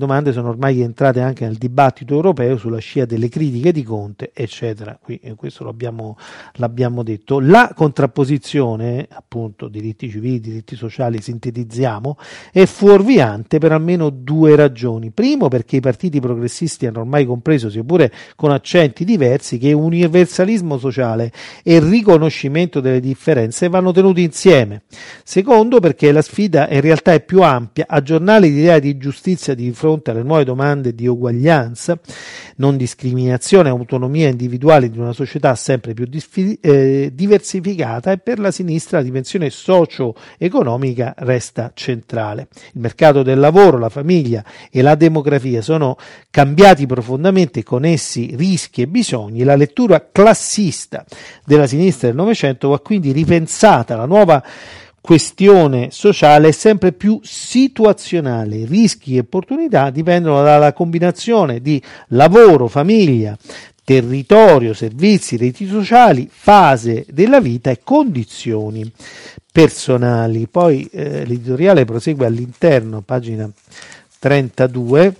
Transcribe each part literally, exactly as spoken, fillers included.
domande sono ormai entrate anche nel dibattito europeo sulla scia delle critiche di Conte, eccetera. Qui eh, questo l'abbiamo, l'abbiamo detto. La contrapposizione, appunto, diritti civili, diritti sociali, sintetizziamo, è fuorviante per almeno due ragioni. Primo, perché i partiti progressisti hanno ormai compreso, seppure con accenti diversi, che universalismo sociale e riconoscimento delle differenze vanno tenuti insieme. Secondo, perché la sfida in realtà è più ampia, aggiornare l'idea di giustizia di fronte alle nuove domande di uguaglianza, non discriminazione e autonomia individuale di una società sempre più disfi- eh, diversificata, e per la sinistra la dimensione socio-economica resta centrale. Il mercato del lavoro, la famiglia e la demografia sono cambiati profondamente, con essi rischi e bisogni. La lettura classista della sinistra del Novecento va quindi ripensata. La nuova questione sociale è sempre più situazionale. Rischi e opportunità dipendono dalla combinazione di lavoro, famiglia, territorio, servizi, reti sociali, fase della vita e condizioni personali. Poi eh, l'editoriale prosegue all'interno, pagina trentadue,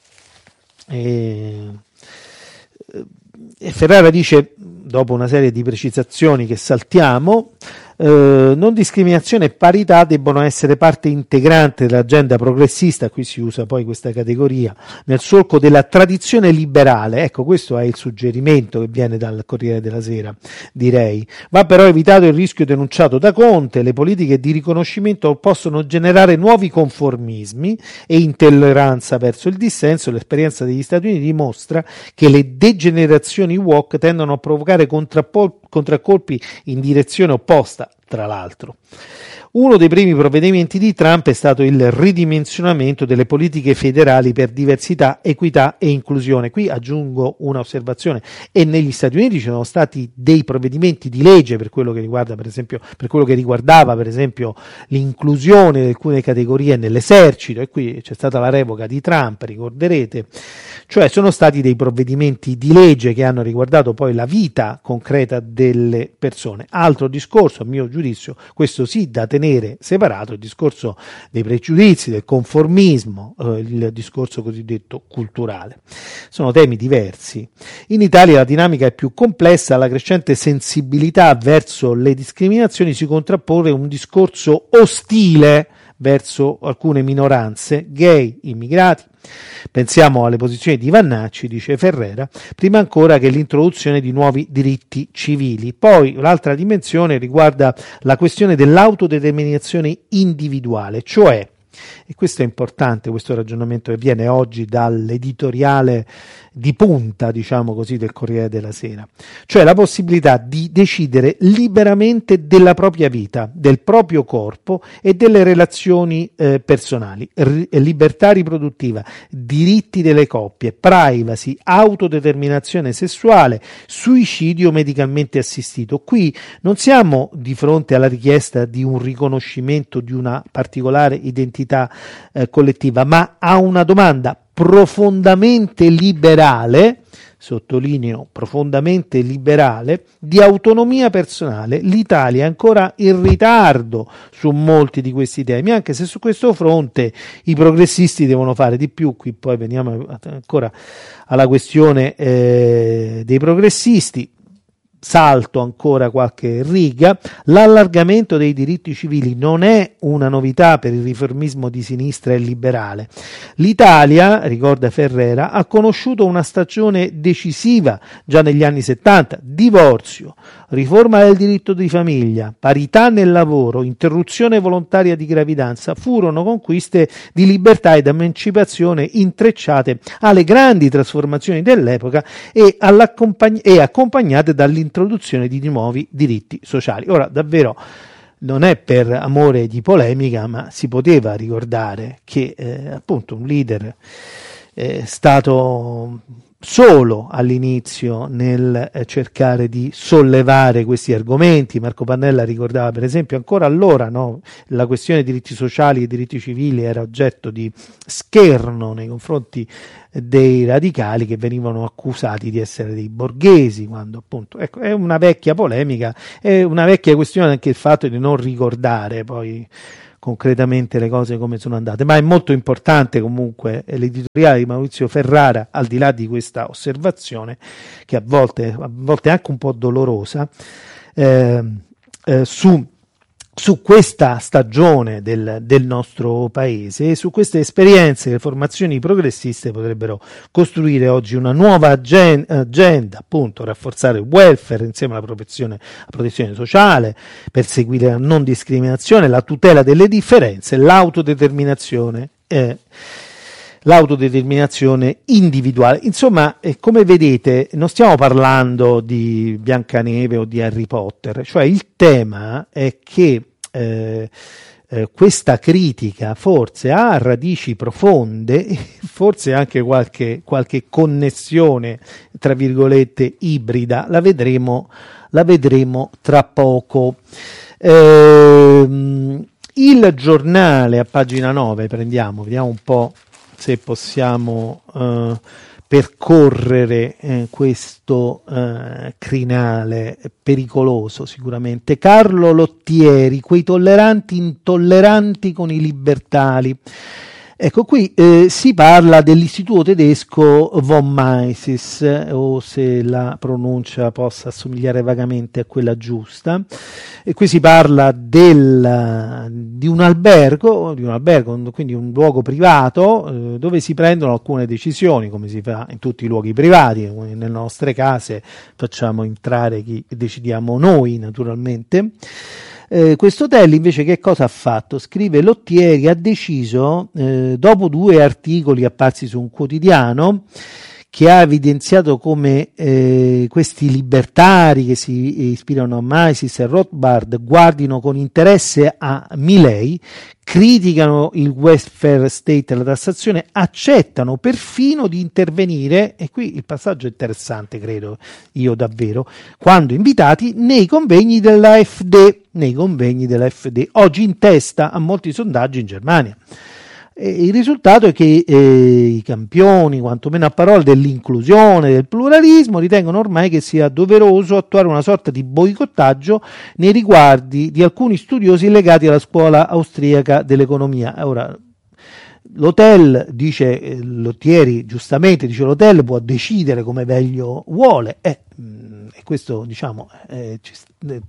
e, e Ferrara dice, dopo una serie di precisazioni che saltiamo, Uh, non discriminazione e parità debbono essere parte integrante dell'agenda progressista, qui si usa poi questa categoria, nel solco della tradizione liberale. Ecco, questo è il suggerimento che viene dal Corriere della Sera, direi. Va però evitato il rischio denunciato da Conte: le politiche di riconoscimento possono generare nuovi conformismi e intolleranza verso il dissenso. L'esperienza degli Stati Uniti dimostra che le degenerazioni woke tendono a provocare contrappol- contraccolpi in direzione opposta. Tra l'altro, uno dei primi provvedimenti di Trump è stato il ridimensionamento delle politiche federali per diversità, equità e inclusione. Qui aggiungo una osservazione: e negli Stati Uniti ci sono stati dei provvedimenti di legge per quello che riguarda, per esempio, per quello che riguardava per esempio l'inclusione di alcune categorie nell'esercito, e qui c'è stata la revoca di Trump, ricorderete. Cioè sono stati dei provvedimenti di legge che hanno riguardato poi la vita concreta delle persone. Altro discorso, a mio giudizio, questo sì da tenere separato, il discorso dei pregiudizi, del conformismo, eh, il discorso cosiddetto culturale. Sono temi diversi. In Italia la dinamica è più complessa. Alla crescente sensibilità verso le discriminazioni si contrappone un discorso ostile verso alcune minoranze, gay, immigrati. Pensiamo alle posizioni di Vannacci, dice Ferrera, prima ancora che l'introduzione di nuovi diritti civili. Poi l'altra dimensione riguarda la questione dell'autodeterminazione individuale, cioè, e questo è importante, questo ragionamento che viene oggi dall'editoriale di punta, diciamo così, del Corriere della Sera, cioè la possibilità di decidere liberamente della propria vita, del proprio corpo e delle relazioni eh, personali, R- libertà riproduttiva, diritti delle coppie, privacy, autodeterminazione sessuale, suicidio medicalmente assistito. Qui non siamo di fronte alla richiesta di un riconoscimento di una particolare identità eh, collettiva, ma a una domanda profondamente liberale, sottolineo profondamente liberale, di autonomia personale. L'Italia è ancora in ritardo su molti di questi temi, anche se su questo fronte i progressisti devono fare di più. Qui poi veniamo ancora alla questione eh, dei progressisti. Salto ancora qualche riga. L'allargamento dei diritti civili non è una novità per il riformismo di sinistra e liberale. L'Italia, ricorda Ferrera, ha conosciuto una stagione decisiva già negli anni settanta: divorzio, riforma del diritto di famiglia, parità nel lavoro, interruzione volontaria di gravidanza furono conquiste di libertà ed emancipazione intrecciate alle grandi trasformazioni dell'epoca e, e accompagnate dall'interruzione introduzione di nuovi diritti sociali. Ora, davvero non è per amore di polemica, ma si poteva ricordare che eh, appunto un leader è stato solo all'inizio nel eh, cercare di sollevare questi argomenti. Marco Pannella ricordava per esempio ancora allora, no, la questione dei diritti sociali e diritti civili era oggetto di scherno nei confronti dei radicali, che venivano accusati di essere dei borghesi, quando appunto, ecco, è una vecchia polemica, è una vecchia questione anche il fatto di non ricordare poi concretamente le cose come sono andate, ma è molto importante comunque l'editoriale di Maurizio Ferrara, al di là di questa osservazione che a volte, a volte è anche un po' dolorosa, eh, eh, su su questa stagione del, del nostro paese e su queste esperienze le formazioni progressiste potrebbero costruire oggi una nuova agen- agenda, appunto rafforzare il welfare insieme alla protezione, alla protezione sociale, perseguire la non discriminazione, la tutela delle differenze, l'autodeterminazione eh, l'autodeterminazione individuale. Insomma, eh, come vedete, non stiamo parlando di Biancaneve o di Harry Potter, cioè il tema è che eh, eh, questa critica forse ha radici profonde, forse anche qualche, qualche connessione, tra virgolette, ibrida, la vedremo, la vedremo tra poco. Eh, il Giornale a pagina nove, prendiamo, vediamo un po' se possiamo uh, percorrere eh, questo uh, crinale pericoloso sicuramente. Carlo Lottieri, quei tolleranti intolleranti con i libertali. Ecco, qui eh, si parla dell'istituto tedesco von Mises, eh, o se la pronuncia possa assomigliare vagamente a quella giusta, e qui si parla del, di un albergo, di un albergo, quindi un luogo privato, eh, dove si prendono alcune decisioni, come si fa in tutti i luoghi privati. Nelle nostre case facciamo entrare chi decidiamo noi, naturalmente. Eh, questo hotel invece che cosa ha fatto? Scrive Lottieri, ha deciso, eh, dopo due articoli apparsi su un quotidiano, che ha evidenziato come eh, questi libertari che si ispirano a Mises e Rothbard guardino con interesse a Milley, criticano il welfare state e la tassazione, accettano perfino di intervenire, e qui il passaggio è interessante, credo io davvero, quando invitati nei convegni della F D, nei convegni della F D, oggi in testa a molti sondaggi in Germania. E il risultato è che eh, i campioni, quantomeno a parole, dell'inclusione, del pluralismo, ritengono ormai che sia doveroso attuare una sorta di boicottaggio nei riguardi di alcuni studiosi legati alla scuola austriaca dell'economia. Ora, l'hotel, dice eh, Lottieri, giustamente, dice l'hotel può decidere come meglio vuole, eh, e questo, diciamo, eh, ci, eh,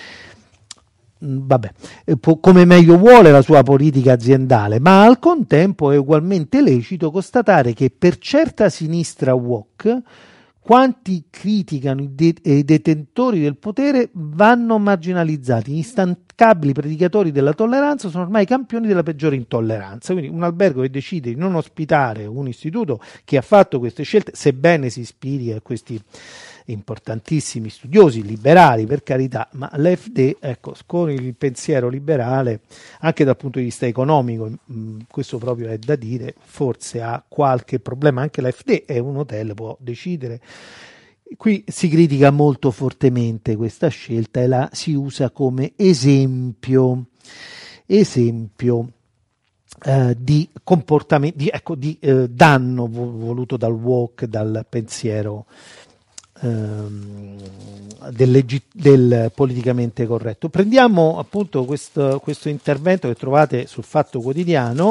vabbè, come meglio vuole la sua politica aziendale, ma al contempo è ugualmente lecito constatare che per certa sinistra woke quanti criticano i, de- i detentori del potere vanno marginalizzati. Gli instancabili predicatori della tolleranza sono ormai campioni della peggiore intolleranza. Quindi un albergo che decide di non ospitare un istituto che ha fatto queste scelte, sebbene si ispiri a questi importantissimi studiosi liberali, per carità, ma l'F D, ecco, con il pensiero liberale anche dal punto di vista economico, mh, questo proprio è da dire, forse ha qualche problema. Anche l'F D è un hotel, può decidere. Qui si critica molto fortemente questa scelta e la si usa come esempio esempio Uh, di comportamento, di, ecco, di uh, danno voluto dal woke, dal pensiero um, del, legit- del politicamente corretto. Prendiamo appunto questo, questo intervento che trovate sul Fatto Quotidiano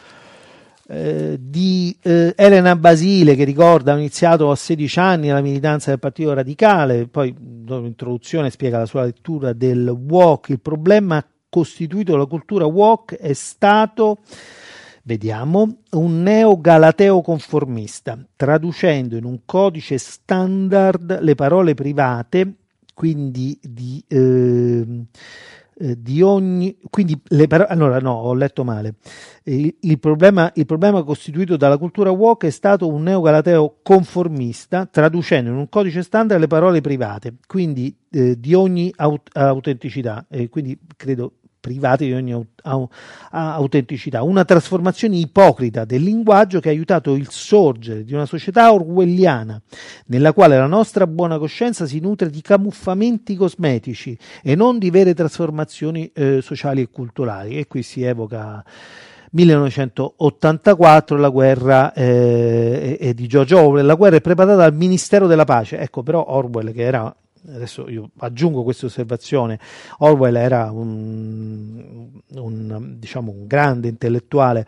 eh, di eh, Elena Basile, che ricorda ha iniziato a sedici anni la militanza del Partito Radicale, poi l'introduzione spiega la sua lettura del woke. Il problema costituito dalla cultura woke è stato, vediamo, un neo-galateo conformista, traducendo in un codice standard le parole private, quindi di, eh, eh, di ogni, quindi le parole, allora no, ho letto male, il, il, problema, il problema costituito dalla cultura woke è stato un neo-galateo conformista, traducendo in un codice standard le parole private, quindi eh, di ogni aut- autenticità, eh, quindi credo private di ogni aut- aut- autenticità, una trasformazione ipocrita del linguaggio che ha aiutato il sorgere di una società orwelliana nella quale la nostra buona coscienza si nutre di camuffamenti cosmetici e non di vere trasformazioni eh, sociali e culturali. E qui si evoca millenovecentottantaquattro, la guerra eh, è di George Orwell, la guerra è preparata dal Ministero della Pace. Ecco, però Orwell, che era adesso io aggiungo questa osservazione, Orwell era un, un, diciamo, un grande intellettuale.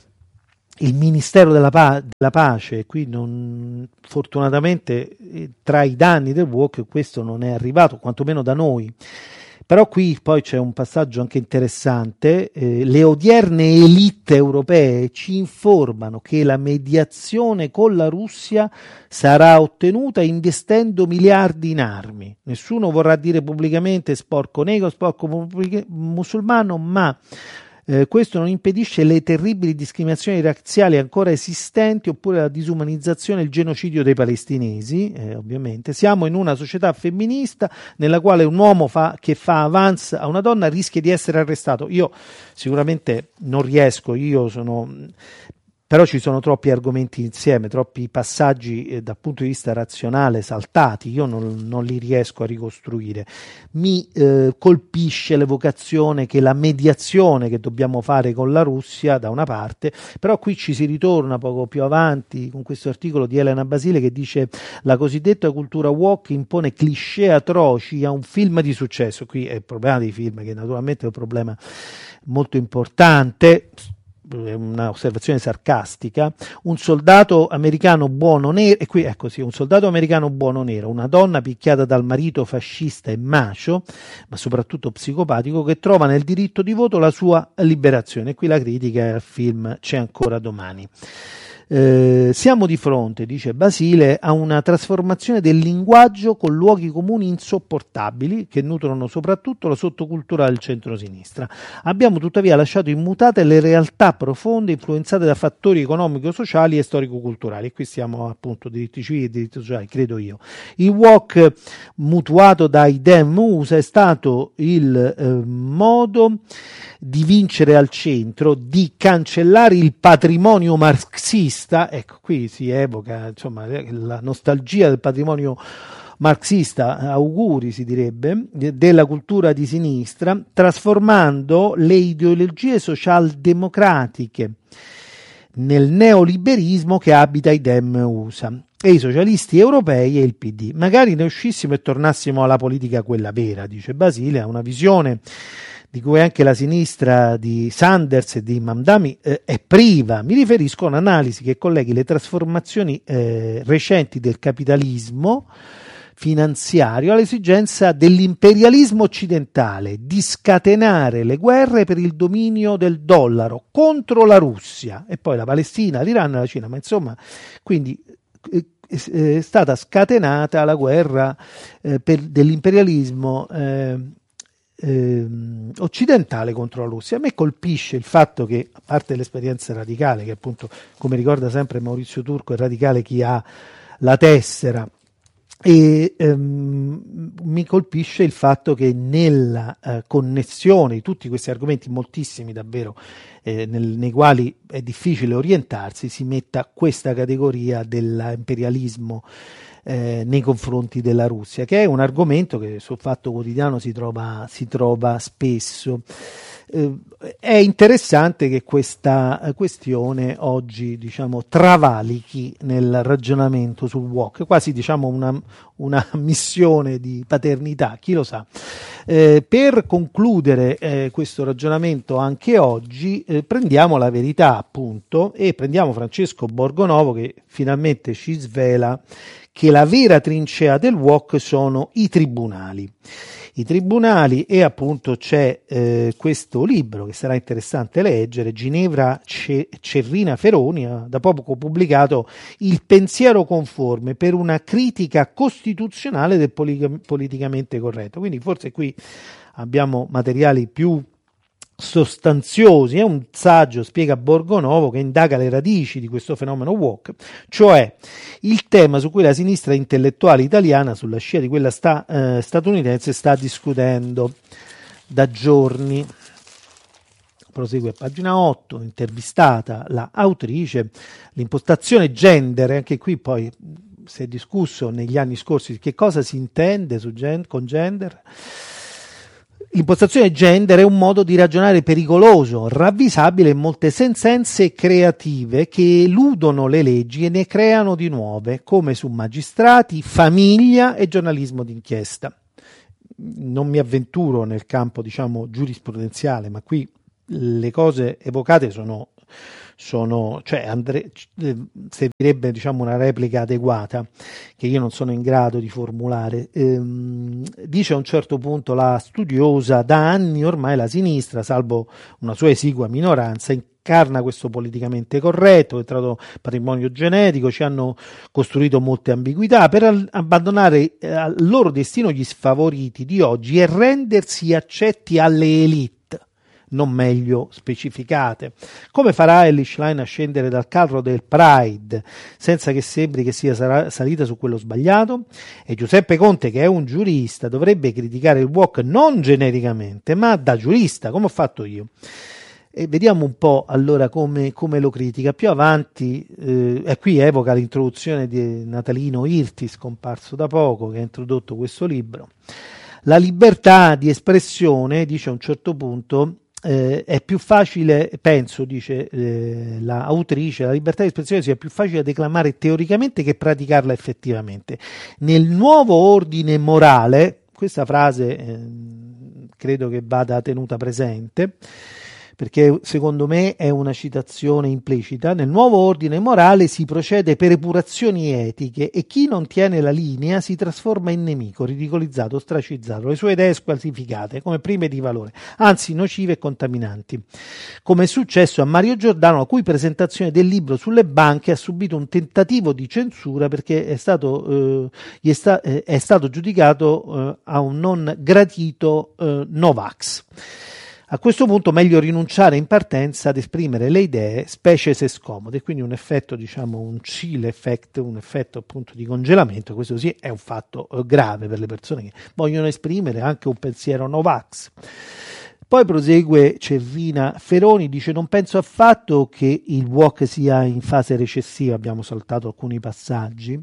Il Ministero della, pa- della Pace, qui non, fortunatamente tra i danni del woke questo non è arrivato, quantomeno da noi. Però qui poi c'è un passaggio anche interessante, eh, le odierne elite europee ci informano che la mediazione con la Russia sarà ottenuta investendo miliardi in armi. Nessuno vorrà dire pubblicamente sporco negro, sporco musulmano, ma Eh, questo non impedisce le terribili discriminazioni razziali ancora esistenti, oppure la disumanizzazione e il genocidio dei palestinesi. Eh, ovviamente siamo in una società femminista nella quale un uomo fa, che fa avance a una donna rischia di essere arrestato. Io sicuramente non riesco, io sono... però ci sono troppi argomenti insieme, troppi passaggi eh, dal punto di vista razionale saltati, io non, non li riesco a ricostruire. Mi eh, colpisce l'evocazione che la mediazione che dobbiamo fare con la Russia da una parte, però qui ci si ritorna poco più avanti con questo articolo di Elena Basile che dice: la cosiddetta cultura woke impone cliché atroci a un film di successo. Qui è il problema dei film, che naturalmente è un problema molto importante, una osservazione sarcastica. Un soldato americano buono nero, e qui ecco sì, un soldato americano buono nero, una donna picchiata dal marito fascista e macio, ma soprattutto psicopatico, che trova nel diritto di voto la sua liberazione. E qui la critica al film C'è ancora domani. Eh, siamo di fronte, dice Basile, a una trasformazione del linguaggio con luoghi comuni insopportabili che nutrono soprattutto la sottocultura del centro-sinistra. Abbiamo tuttavia lasciato immutate le realtà profonde influenzate da fattori economico-sociali e storico-culturali. E qui stiamo appunto diritti civili e diritti sociali, credo io. Il woke mutuato dai Dem U S A è stato il eh, modo di vincere al centro, di cancellare il patrimonio marxista. Ecco, qui si evoca insomma la nostalgia del patrimonio marxista, auguri si direbbe, della cultura di sinistra, trasformando le ideologie socialdemocratiche nel neoliberismo che abita i Dem U S A e i socialisti europei e il P D. Magari ne uscissimo e tornassimo alla politica quella vera, dice Basile, a una visione di cui anche la sinistra di Sanders e di Mamdani eh, è priva. Mi riferisco a un'analisi che colleghi le trasformazioni eh, recenti del capitalismo finanziario all'esigenza dell'imperialismo occidentale di scatenare le guerre per il dominio del dollaro contro la Russia e poi la Palestina, l'Iran e la Cina. Ma insomma, quindi eh, è stata scatenata la guerra eh, per, dell'imperialismo eh, Eh, occidentale contro la Russia. A me colpisce il fatto che, a parte l'esperienza radicale, che appunto, come ricorda sempre Maurizio Turco, è radicale chi ha la tessera, e ehm, mi colpisce il fatto che nella eh, connessione di tutti questi argomenti, moltissimi davvero, eh, nel, nei quali è difficile orientarsi, si metta questa categoria dell'imperialismo Eh, nei confronti della Russia, che è un argomento che sul Fatto Quotidiano si trova, si trova spesso. Eh, è interessante che questa questione oggi, diciamo, travalichi nel ragionamento sul woke, quasi diciamo una, una missione di paternità, chi lo sa. Eh, per concludere eh, questo ragionamento anche oggi eh, prendiamo la verità, appunto, e prendiamo Francesco Borgonovo, che finalmente ci svela che la vera trincea del woke sono i tribunali. I tribunali, e appunto c'è eh, questo libro che sarà interessante leggere, Ginevra Ce- Cerrina Feroni, ha da poco pubblicato Il pensiero conforme per una critica costituzionale del poli- politicamente corretto. Quindi forse qui abbiamo materiali più sostanziosi. È un saggio, spiega Borgonovo, che indaga le radici di questo fenomeno woke, cioè il tema su cui la sinistra intellettuale italiana, sulla scia di quella sta, eh, statunitense, sta discutendo da giorni. Prosegue a pagina otto, intervistata la autrice, l'impostazione gender, anche qui poi si è discusso negli anni scorsi che cosa si intende su gen- con gender. L'impostazione gender è un modo di ragionare pericoloso, ravvisabile in molte sentenze creative che eludono le leggi e ne creano di nuove, come su magistrati, famiglia e giornalismo d'inchiesta. Non mi avventuro nel campo, diciamo, giurisprudenziale, ma qui le cose evocate sono, sono cioè andre, servirebbe, diciamo, una replica adeguata che io non sono in grado di formulare. Ehm, dice a un certo punto la studiosa: da anni ormai la sinistra, salvo una sua esigua minoranza, incarna questo politicamente corretto, è stato patrimonio genetico, ci hanno costruito molte ambiguità per al- abbandonare eh, al loro destino gli sfavoriti di oggi e rendersi accetti alle elite non meglio specificate. Come farà Elly Schlein a scendere dal carro del Pride senza che sembri che sia sara- salita su quello sbagliato? E Giuseppe Conte, che è un giurista, dovrebbe criticare il woke non genericamente, ma da giurista, come ho fatto io. E vediamo un po' allora come, come lo critica. Più avanti, eh, e qui evoca l'introduzione di Natalino Irti, scomparso da poco, che ha introdotto questo libro. La libertà di espressione, dice a un certo punto, eh, è più facile, penso, dice eh, l'autrice, la libertà di espressione sia più facile declamare teoricamente che praticarla effettivamente. Nel nuovo ordine morale, questa frase eh, credo che vada tenuta presente, perché secondo me è una citazione implicita. Nel nuovo ordine morale si procede per epurazioni etiche e chi non tiene la linea si trasforma in nemico, ridicolizzato, ostracizzato, le sue idee squalificate come prime di valore, anzi nocive e contaminanti. Come è successo a Mario Giordano, la cui presentazione del libro sulle banche ha subito un tentativo di censura perché è stato, eh, gli è, sta- eh, è stato giudicato eh, a un non gradito eh, Novax. A questo punto meglio rinunciare in partenza ad esprimere le idee, specie se scomode, quindi un effetto, diciamo, un chill effect, un effetto appunto di congelamento. Questo sì è un fatto eh, grave per le persone che vogliono esprimere anche un pensiero Novax. Poi prosegue Cervina Feroni, dice: non penso affatto che il woke sia in fase recessiva, abbiamo saltato alcuni passaggi,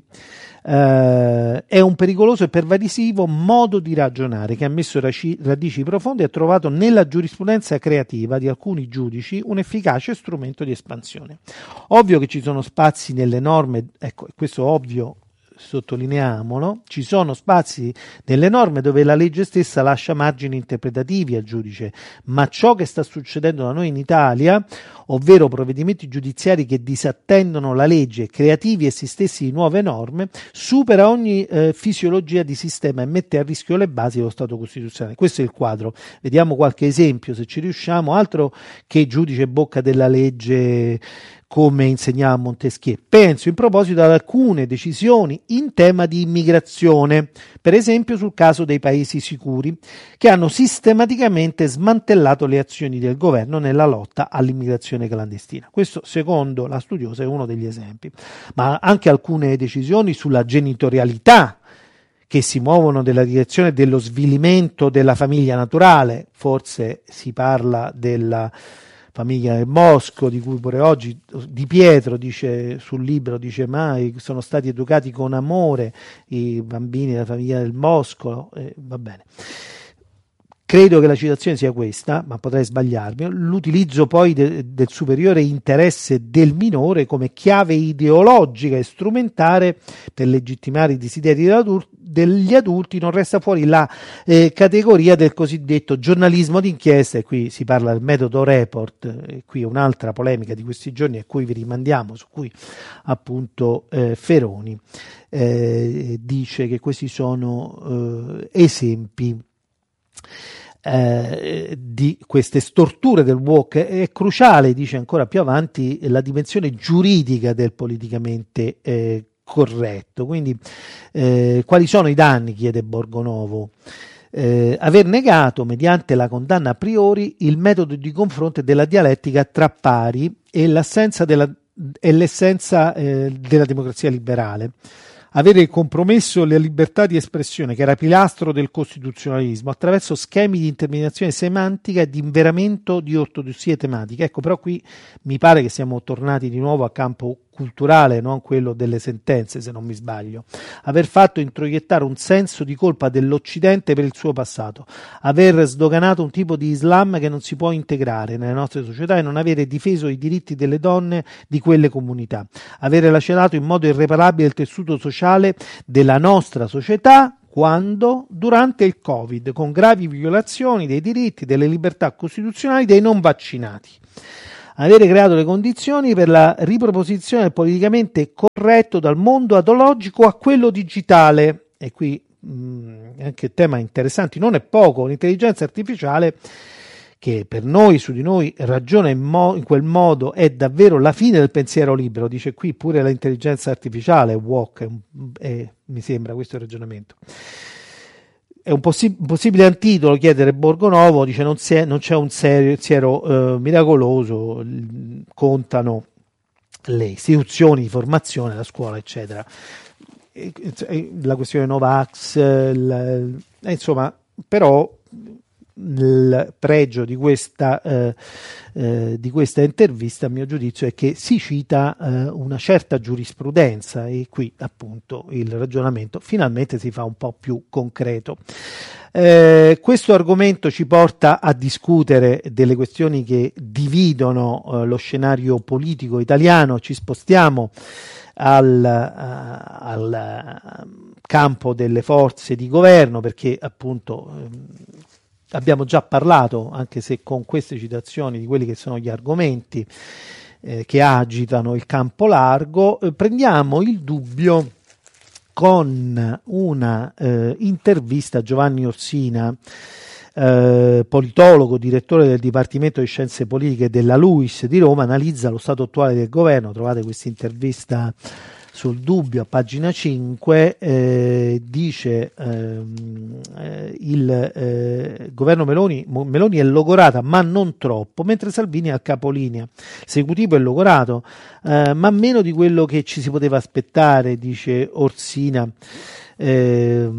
eh, è un pericoloso e pervasivo modo di ragionare che ha messo raci- radici profonde e ha trovato nella giurisprudenza creativa di alcuni giudici un efficace strumento di espansione. Ovvio che ci sono spazi nelle norme, ecco, questo ovvio sottolineiamolo, ci sono spazi nelle norme dove la legge stessa lascia margini interpretativi al giudice, ma ciò che sta succedendo da noi in Italia, ovvero provvedimenti giudiziari che disattendono la legge, creativi essi stessi di nuove norme, supera ogni eh, fisiologia di sistema e mette a rischio le basi dello Stato costituzionale. Questo è il quadro. Vediamo qualche esempio, se ci riusciamo, altro che giudice bocca della legge, come insegnava Montesquieu. Penso in proposito ad alcune decisioni in tema di immigrazione, per esempio sul caso dei paesi sicuri, che hanno sistematicamente smantellato le azioni del governo nella lotta all'immigrazione clandestina. Questo, secondo la studiosa, è uno degli esempi. Ma anche alcune decisioni sulla genitorialità, che si muovono nella direzione dello svilimento della famiglia naturale. Forse si parla della famiglia del Bosco, di cui pure oggi Di Pietro dice sul libro, dice: ma sono stati educati con amore i bambini della famiglia del Bosco, eh, va bene. Credo che la citazione sia questa, ma potrei sbagliarmi. L'utilizzo poi de, del superiore interesse del minore come chiave ideologica e strumentale per legittimare i desideri degli adulti, non resta fuori la eh, categoria del cosiddetto giornalismo d'inchiesta, e qui si parla del metodo report, e qui un'altra polemica di questi giorni a cui vi rimandiamo, su cui appunto eh, Feroni eh, dice che questi sono eh, esempi Eh, di queste storture del woke. È cruciale, dice ancora più avanti, la dimensione giuridica del politicamente eh, corretto. Quindi eh, quali sono i danni, chiede Borgonovo? Eh, aver negato mediante la condanna a priori il metodo di confronto della dialettica tra pari e l'assenza della, e l'essenza eh, della democrazia liberale. Avere compromesso la libertà di espressione, che era pilastro del costituzionalismo, attraverso schemi di intermediazione semantica e di inveramento di ortodossie tematiche. Ecco, però qui mi pare che siamo tornati di nuovo a campo culturale, non quello delle sentenze, se non mi sbaglio. Aver fatto introiettare un senso di colpa dell'Occidente per il suo passato, aver sdoganato un tipo di Islam che non si può integrare nelle nostre società e non avere difeso i diritti delle donne di quelle comunità, avere lacerato in modo irreparabile il tessuto sociale della nostra società quando? Durante il Covid, con gravi violazioni dei diritti, delle libertà costituzionali dei non vaccinati. Avere creato le condizioni per la riproposizione del politicamente corretto dal mondo analogico a quello digitale. E qui mh, anche tema interessante, non è poco, l'intelligenza artificiale che per noi, su di noi, ragiona in, mo- in quel modo è davvero la fine del pensiero libero, dice qui pure l'intelligenza artificiale, Walk, eh, mi sembra questo il ragionamento. È un, possi- un possibile antidoto, chiedere Borgonovo, dice non, è, non c'è un serio, pensiero eh, miracoloso, contano le istituzioni di formazione, la scuola, eccetera. E, e, la questione Novax, la, eh, insomma, però il pregio di questa, eh, eh, di questa intervista, a mio giudizio, è che si cita eh, una certa giurisprudenza e qui appunto il ragionamento finalmente si fa un po' più concreto. Eh, questo argomento ci porta a discutere delle questioni che dividono eh, lo scenario politico italiano. Ci spostiamo al, uh, al uh, campo delle forze di governo perché appunto um, abbiamo già parlato, anche se con queste citazioni, di quelli che sono gli argomenti eh, che agitano il campo largo. Eh, prendiamo il dubbio con una eh, intervista a Giovanni Orsina, eh, politologo, direttore del Dipartimento di Scienze Politiche della LUISS di Roma, analizza lo stato attuale del governo. Trovate questa intervista sul Dubbio a pagina cinque, eh, dice ehm, eh, il eh, governo Meloni, Meloni è logorata ma non troppo, mentre Salvini è al capolinea. L'esecutivo è logorato eh, ma meno di quello che ci si poteva aspettare, dice Orsina. Eh,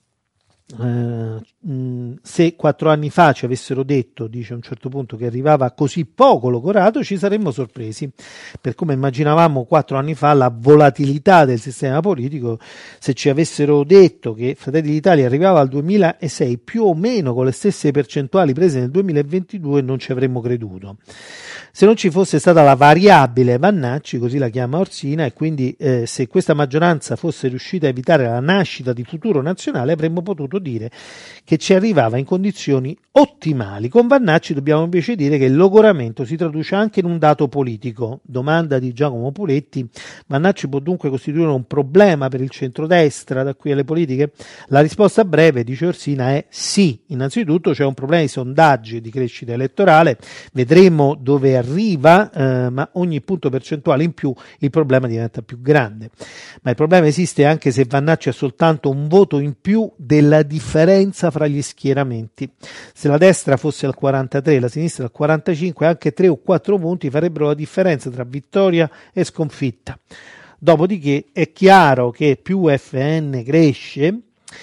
Uh, mh, se quattro anni fa ci avessero detto, dice a un certo punto, che arrivava così poco logorato, ci saremmo sorpresi, per come immaginavamo quattro anni fa la volatilità del sistema politico. Se ci avessero detto che Fratelli d'Italia arrivava al duemilasei più o meno con le stesse percentuali prese nel duemilaventidue, non ci avremmo creduto. Se non ci fosse stata la variabile Vannacci, così la chiama Orsina, e quindi eh, se questa maggioranza fosse riuscita a evitare la nascita di Futuro Nazionale, avremmo potuto dire che ci arrivava in condizioni ottimali. Con Vannacci dobbiamo invece dire che il logoramento si traduce anche in un dato politico. Domanda di Giacomo Puletti: Vannacci può dunque costituire un problema per il centrodestra da qui alle politiche? La risposta breve, dice Orsina, è sì. Innanzitutto c'è un problema di sondaggi e di crescita elettorale, vedremo dove arriva, eh, ma ogni punto percentuale in più il problema diventa più grande. Ma il problema esiste anche se Vannacci ha soltanto un voto in più della differenza fra gli schieramenti. Se la destra fosse al quarantatré e la sinistra al quarantacinque, anche tre o quattro punti farebbero la differenza tra vittoria e sconfitta. Dopodiché è chiaro che più F N cresce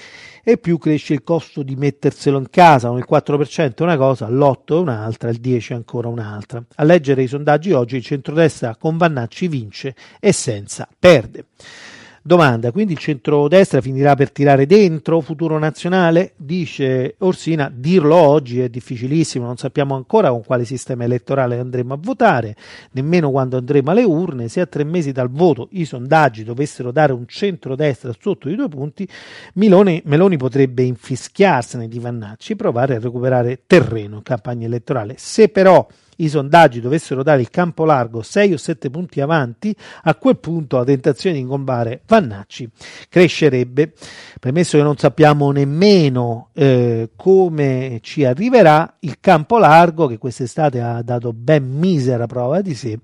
e più cresce il costo di metterselo in casa. Con il quattro per cento è una cosa, l'otto è un'altra, il dieci è ancora un'altra. A leggere i sondaggi oggi il centrodestra con Vannacci vince e senza perde. Domanda: quindi il centrodestra finirà per tirare dentro Futuro Nazionale? Dice Orsina, dirlo oggi è difficilissimo, non sappiamo ancora con quale sistema elettorale andremo a votare, nemmeno quando andremo alle urne. Se a tre mesi dal voto i sondaggi dovessero dare un centrodestra sotto i due punti, Meloni, Meloni potrebbe infischiarsene di Vannacci e provare a recuperare terreno in campagna elettorale. Se però i sondaggi dovessero dare il campo largo sei o sette punti avanti, a quel punto la tentazione di ingombare Vannacci crescerebbe. Premesso che non sappiamo nemmeno eh, come ci arriverà, il campo largo, che quest'estate ha dato ben misera prova di sé,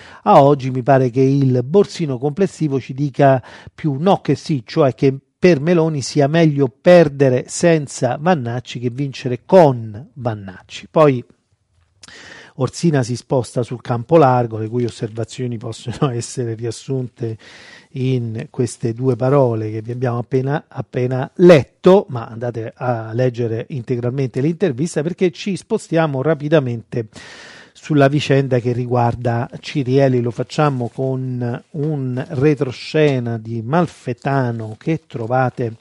a oggi mi pare che il borsino complessivo ci dica più no che sì, cioè che per Meloni sia meglio perdere senza Vannacci che vincere con Vannacci. Poi Orsina si sposta sul campo largo, le cui osservazioni possono essere riassunte in queste due parole che vi abbiamo appena, appena letto, ma andate a leggere integralmente l'intervista, perché ci spostiamo rapidamente sulla vicenda che riguarda Cirielli. Lo facciamo con un retroscena di Malfetano che trovate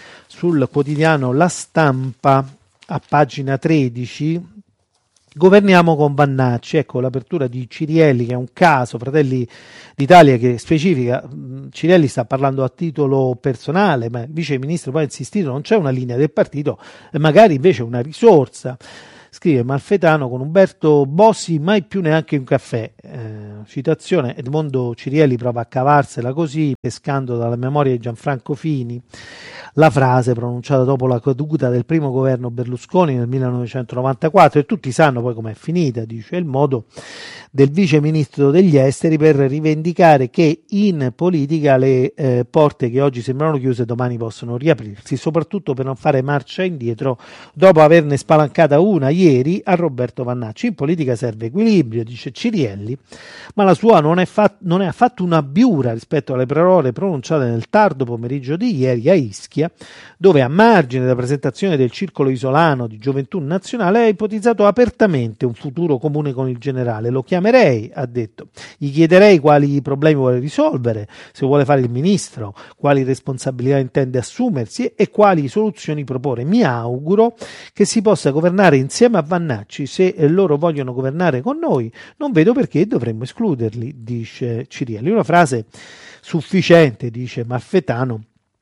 sul quotidiano La Stampa a pagina tredici. Governiamo con Vannacci, ecco l'apertura di Cirielli, che è un caso, Fratelli d'Italia, che specifica, Cirielli sta parlando a titolo personale, ma il vice ministro poi ha insistito, non c'è una linea del partito, magari invece una risorsa. Scrive Malfetano con Umberto Bossi, mai più neanche un caffè. Eh, citazione, Edmondo Cirielli prova a cavarsela così, pescando dalla memoria di Gianfranco Fini la frase pronunciata dopo la caduta del primo governo Berlusconi nel millenovecentonovantaquattro, e tutti sanno poi com'è finita, dice, il modo del vice ministro degli esteri per rivendicare che in politica le eh, porte che oggi sembrano chiuse domani possono riaprirsi, soprattutto per non fare marcia indietro dopo averne spalancata una ieri a Roberto Vannacci. In politica serve equilibrio, dice Cirielli, ma la sua non è, fat- non è affatto una biura rispetto alle parole pronunciate nel tardo pomeriggio di ieri a Ischia, dove a margine della presentazione del circolo isolano di Gioventù Nazionale ha ipotizzato apertamente un futuro comune con il generale. Lo chiamerei, ha detto, gli chiederei quali problemi vuole risolvere, se vuole fare il ministro, quali responsabilità intende assumersi e quali soluzioni propone. Mi auguro che si possa governare insieme a Vannacci. Se loro vogliono governare con noi, non vedo perché dovremmo escluderli, dice Cirielli. Una frase sufficiente, dice Malfetano,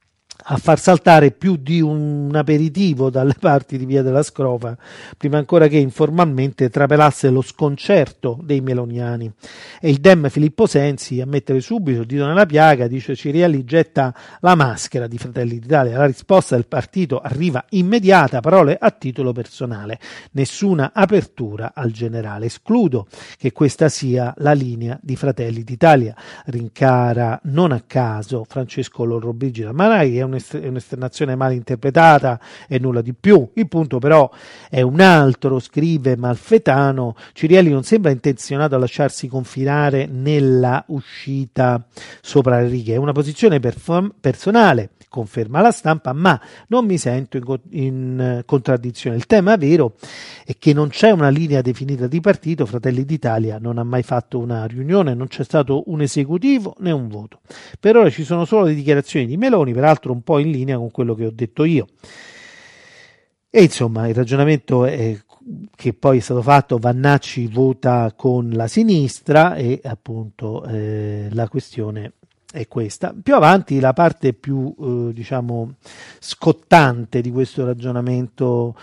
a far saltare più di un aperitivo dalle parti di Via della Scrofa, prima ancora che informalmente trapelasse lo sconcerto dei meloniani. E il dem Filippo Sensi a mettere subito il dito nella piaga, dice Cirielli, getta la maschera di Fratelli d'Italia. La risposta del partito arriva immediata, parole a titolo personale, nessuna apertura al generale. Escludo che questa sia la linea di Fratelli d'Italia, rincara non a caso Francesco Lollobrigida. Magari è un'esternazione mal interpretata e nulla di più. Il punto però è un altro, scrive Malfetano. Cirielli non sembra intenzionato a lasciarsi confinare nella uscita sopra le righe, è una posizione perform- personale, conferma La Stampa, ma non mi sento in, co- in contraddizione. Il tema vero è che non c'è una linea definita di partito. Fratelli d'Italia non ha mai fatto una riunione, non c'è stato un esecutivo né un voto. Per ora ci sono solo le dichiarazioni di Meloni, peraltro un po' in linea con quello che ho detto io. E insomma il ragionamento è che poi è stato fatto: Vannacci vota con la sinistra e appunto eh, la questione è questa. Più avanti la parte più eh, diciamo scottante di questo ragionamento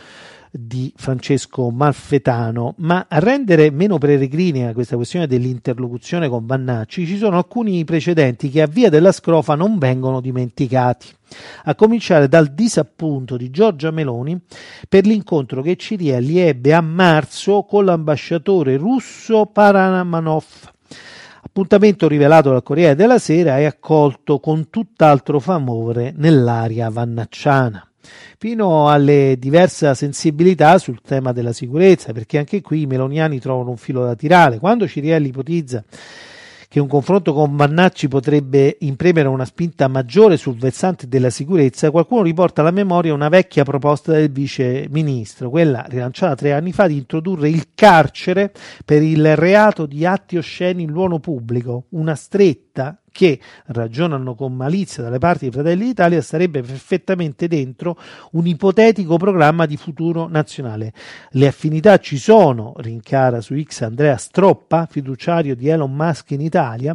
di Francesco Malfetano, ma a rendere meno peregrina questa questione dell'interlocuzione con Vannacci ci sono alcuni precedenti che a Via della Scrofa non vengono dimenticati, a cominciare dal disappunto di Giorgia Meloni per l'incontro che Cirielli ebbe a marzo con l'ambasciatore russo Paramanov. Appuntamento rivelato dal Corriere della Sera e accolto con tutt'altro favore nell'area vannacciana, fino alle diverse sensibilità sul tema della sicurezza, perché anche qui i meloniani trovano un filo da tirare. Quando Cirielli ipotizza che un confronto con Vannacci potrebbe imprimere una spinta maggiore sul versante della sicurezza, qualcuno riporta alla memoria una vecchia proposta del vice ministro, quella rilanciata tre anni fa, di introdurre il carcere per il reato di atti osceni in luogo pubblico, una stretta che, ragionano con malizia dalle parti di Fratelli d'Italia, sarebbe perfettamente dentro un ipotetico programma di futuro nazionale. Le affinità ci sono, rincara su X Andrea Stroppa, fiduciario di Elon Musk in Italia.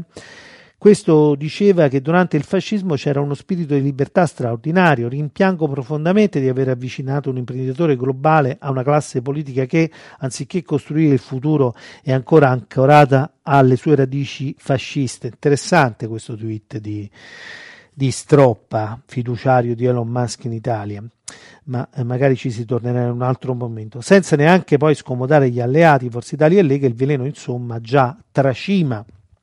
Questo diceva che durante il fascismo c'era uno spirito di libertà straordinario. Rimpiango profondamente di aver avvicinato un imprenditore globale a una classe politica che, anziché costruire il futuro, è ancora ancorata alle sue radici fasciste. Interessante questo tweet di, di Stroppa, fiduciario di Elon Musk in Italia, ma eh, magari ci si tornerà in un altro momento. Senza neanche poi scomodare gli alleati, Forza Italia e Lega, il veleno insomma già tracima.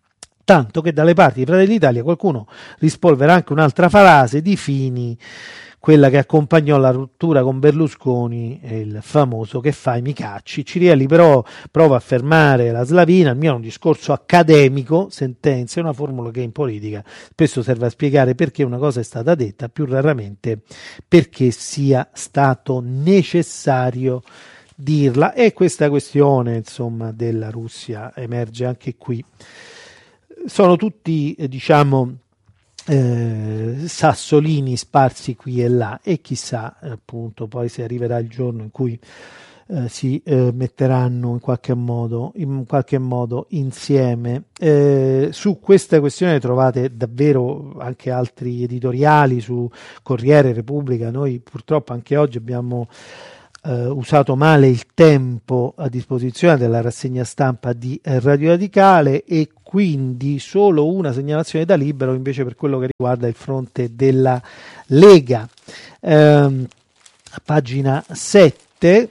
Tanto che dalle parti di Fratelli d'Italia qualcuno rispolvera anche un'altra frase di Fini, quella che accompagnò la rottura con Berlusconi, il famoso "che fai mi cacci". Cirielli però prova a fermare la slavina. Il mio è un discorso accademico, sentenza, è una formula che in politica spesso serve a spiegare perché una cosa è stata detta, più raramente perché sia stato necessario dirla, e questa questione insomma della Russia emerge anche qui. Sono tutti eh, diciamo eh, sassolini sparsi qui e là, e chissà appunto poi se arriverà il giorno in cui eh, si eh, metteranno in qualche modo in qualche modo insieme. Eh, su questa questione trovate davvero anche altri editoriali su Corriere, Repubblica. Noi purtroppo anche oggi abbiamo Uh, usato male il tempo a disposizione della rassegna stampa di eh, Radio Radicale, e quindi solo una segnalazione da Libero invece per quello che riguarda il fronte della Lega. Um, a pagina sette,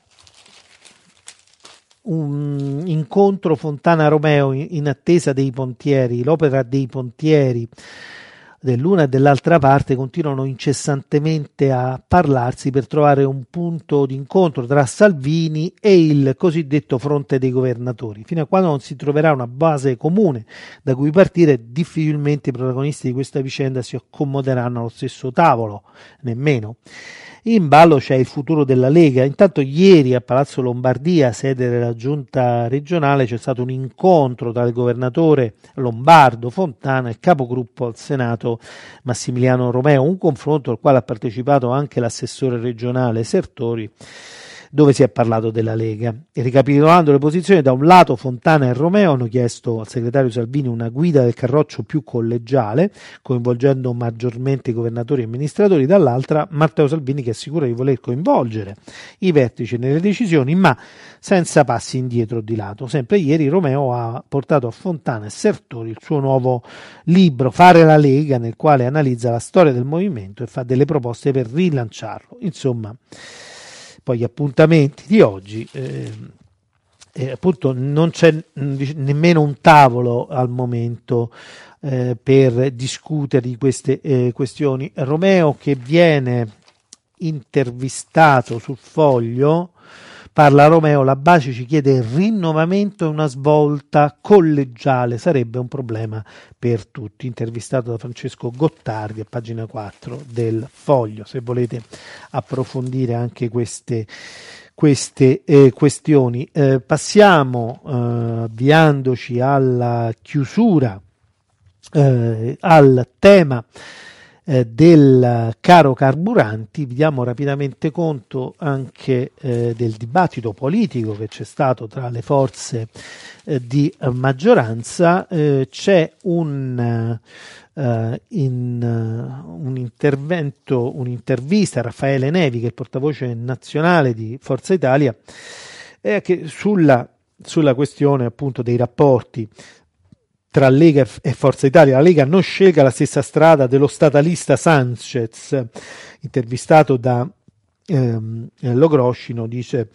un incontro Fontana Romeo in, in attesa dei pontieri. L'opera dei pontieri dell'una e dell'altra parte continuano incessantemente a parlarsi per trovare un punto di incontro tra Salvini e il cosiddetto fronte dei governatori. Fino a quando non si troverà una base comune da cui partire, difficilmente i protagonisti di questa vicenda si accomoderanno allo stesso tavolo, nemmeno. In ballo c'è il futuro della Lega. Intanto ieri a Palazzo Lombardia, sede della giunta regionale, c'è stato un incontro tra il governatore lombardo Fontana e il capogruppo al Senato Massimiliano Romeo, un confronto al quale ha partecipato anche l'assessore regionale Sertori, dove si è parlato della Lega. E ricapitolando le posizioni, da un lato Fontana e Romeo hanno chiesto al segretario Salvini una guida del carroccio più collegiale, coinvolgendo maggiormente i governatori e amministratori, dall'altra Matteo Salvini che assicura di voler coinvolgere i vertici nelle decisioni, ma senza passi indietro di lato. Sempre ieri Romeo ha portato a Fontana e Sertori il suo nuovo libro Fare la Lega, nel quale analizza la storia del movimento e fa delle proposte per rilanciarlo. Insomma, poi gli appuntamenti di oggi, eh, eh, appunto non c'è nemmeno un tavolo al momento eh, per discutere di queste eh, questioni. Romeo, che viene intervistato sul Foglio, parla Romeo, la base ci chiede il rinnovamento e una svolta collegiale, sarebbe un problema per tutti. Intervistato da Francesco Gottardi a pagina quattro del Foglio, se volete approfondire anche queste, queste eh, questioni. Eh, passiamo, eh, avviandoci alla chiusura, eh, al tema Eh, del caro carburanti. Vi diamo rapidamente conto anche eh, del dibattito politico che c'è stato tra le forze eh, di eh, maggioranza. Eh, c'è un, eh, in, uh, un intervento, un'intervista a Raffaele Nevi, che è il portavoce nazionale di Forza Italia, eh, che sulla, sulla questione appunto dei rapporti tra Lega e Forza Italia. La Lega non scelga la stessa strada dello statalista Sanchez. Intervistato da ehm, Logroscino, dice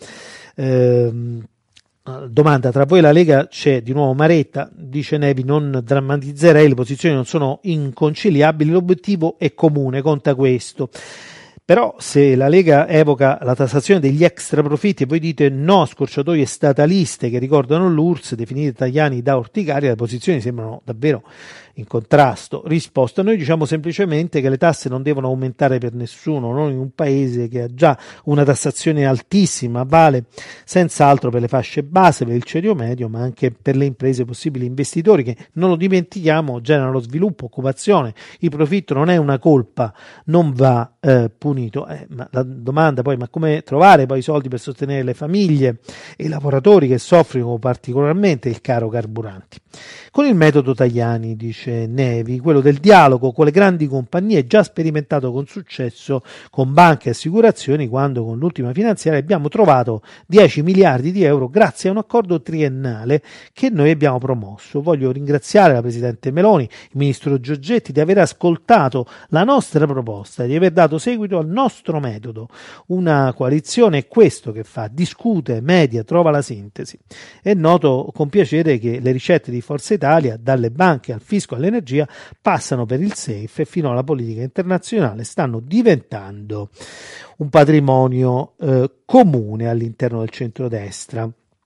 ehm, domanda: tra voi e la Lega c'è di nuovo Maretta? Dice Nevi: non drammatizzerei, le posizioni non sono inconciliabili, l'obiettivo è comune, conta questo. Però se la Lega evoca la tassazione degli extra profitti e voi dite no a scorciatoie stataliste che ricordano l'U R S S, definite Tajani da Orticaria, le posizioni sembrano davvero in contrasto. Risposta: noi diciamo semplicemente che le tasse non devono aumentare per nessuno, non in un paese che ha già una tassazione altissima, vale senz'altro per le fasce base, per il ceto medio, ma anche per le imprese, possibili investitori che, non lo dimentichiamo, generano sviluppo, occupazione. Il profitto non è una colpa, non va eh, punito. Eh, ma la domanda poi: ma come trovare poi i soldi per sostenere le famiglie e i lavoratori che soffrono particolarmente il caro carburanti? Con il metodo Tajani, dice Nevi, quello del dialogo con le grandi compagnie, già sperimentato con successo con banche e assicurazioni, quando con l'ultima finanziaria abbiamo trovato dieci miliardi di euro grazie a un accordo triennale che noi abbiamo promosso. Voglio ringraziare la Presidente Meloni, il Ministro Giorgetti, di aver ascoltato la nostra proposta, di aver dato seguito al nostro metodo. Una coalizione è questo che fa: discute, media, trova la sintesi. È noto con piacere che le ricette di Forza Italia, dalle banche al fisco all'energia, passano per il safe e fino alla politica internazionale, stanno diventando un patrimonio eh, comune all'interno del centrodestra.